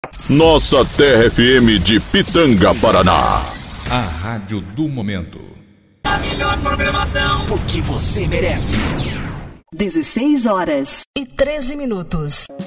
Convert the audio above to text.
Nossa Terra FM de Pitanga, Paraná. A rádio do momento. A melhor programação, o que você merece. 16 horas e 13 minutos.